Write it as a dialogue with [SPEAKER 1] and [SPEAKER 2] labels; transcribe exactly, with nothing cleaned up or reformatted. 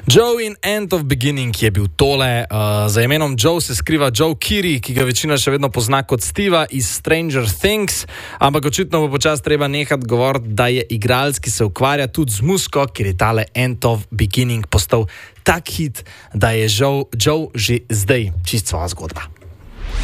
[SPEAKER 1] Joe in End of Beginning je bil tole. Uh, za imenom Joe se skriva Joe Keery, ki ga večina še vedno pozna kot Steva iz Stranger Things, ampak očitno bo počasi treba nehati govoriti, da je igralec, ki se ukvarja tudi z muziko, ker je tale End of Beginning postal tak hit, da je Joe, Joe že zdaj čist svoja zgodba.